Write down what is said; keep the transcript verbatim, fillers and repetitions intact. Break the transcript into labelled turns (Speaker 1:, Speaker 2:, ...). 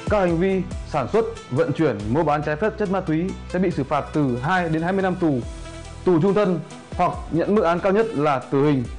Speaker 1: Các hành vi sản xuất, vận chuyển, mua bán trái phép chất ma túy sẽ bị xử phạt từ hai đến hai mươi năm tù, tù chung thân hoặc nhận mức án cao nhất là tử hình.